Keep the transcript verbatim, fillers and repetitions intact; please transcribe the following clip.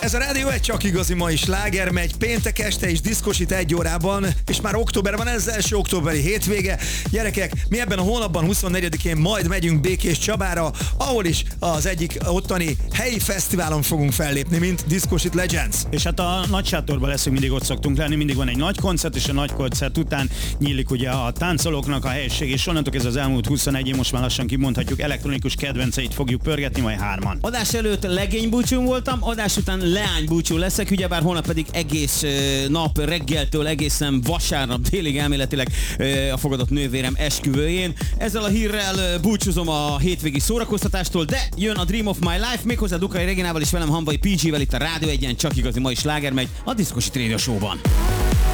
Ez a Rádió egy csak igazi mai sláger megy péntek este és diszkosít egy órában, és már október van, ez az első októberi hétvége. Gyerekek, mi ebben a hónapban huszonnegyedikén majd megyünk Békés Csabára, ahol is az egyik ottani helyi fesztiválon fogunk fellépni, mint Discosit Legends. És hát a nagy sátorban leszünk, mindig ott szoktunk lenni, mindig van egy nagy koncert, és a nagy koncert után nyílik ugye a táncolóknak a helység, és onnantól ez az elmúlt huszonegy év, most már lassan kimondhatjuk, elektronikus kedvenceit fogjuk pörgetni, majd hárman. Adás előtt legénybúcsún voltam, adás után leánybúcsú leszek, ugyebár holnap pedig egész nap reggeltől egészen vasárnap délig elméletileg a fogadott nővérem esküvőjén. Ezzel a hírrel búcsúzom a hétvégi szórakoztatástól, de jön a Dream of My Life, méghozzá Dukai Reginával és velem Hamvai pé gé-vel itt a Rádió egyen csak igazi mai sláger megy a Discosit Radio Show-ban.